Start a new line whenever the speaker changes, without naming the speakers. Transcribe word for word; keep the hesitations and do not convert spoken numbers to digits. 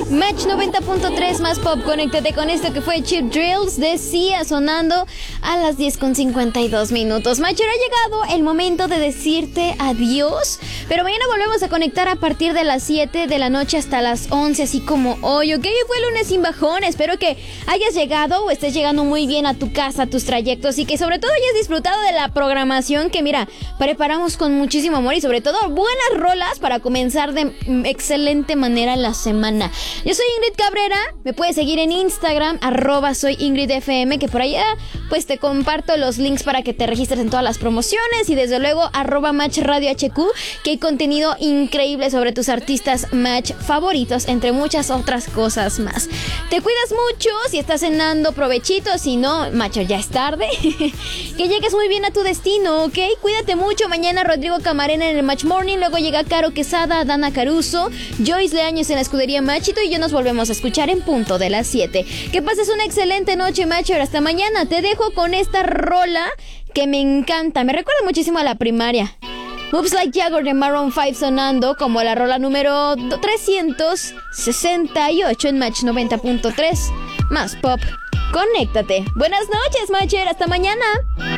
Match noventa punto tres más pop, conéctate con esto que fue Cheap Drills de Sia sonando a las diez con cincuenta y dos minutos. Matcher, ha llegado el momento de decirte adiós, pero mañana volvemos a conectar a partir de las siete de la noche hasta las once, así como hoy, ¿ok? Fue lunes sin bajón, espero que hayas llegado o estés llegando muy bien a tu casa, a tus trayectos y que sobre todo hayas disfrutado de la programación que, mira, preparamos con muchísimo amor y sobre todo buenas rolas para comenzar de excelente manera la semana. Yo soy Ingrid Cabrera, me puedes seguir en Instagram, arroba soy Ingrid F M, que por allá pues te comparto los links para que te registres en todas las promociones y desde luego arroba Match Radio H Q, que hay contenido increíble sobre tus artistas Match favoritos, entre muchas otras cosas más. Te cuidas mucho, si estás cenando, provechito, si no, macho, ya es tarde. Que llegues muy bien a tu destino, ¿ok? Cuídate mucho, mañana Rodrigo Camarena en el Match Morning, luego llega Caro Quesada, Dana Caruso, Joyce Leaños en la escudería Machito y yo nos volvemos a escuchar en punto de las siete. Que pases una excelente noche, Matcher, hasta mañana. Te dejo con esta rola que me encanta, me recuerda muchísimo a la primaria. Moves Like Jagger de Maroon cinco sonando como la rola número trescientos sesenta y ocho en Match noventa punto tres más pop. Conéctate. Buenas noches, Matcher, hasta mañana.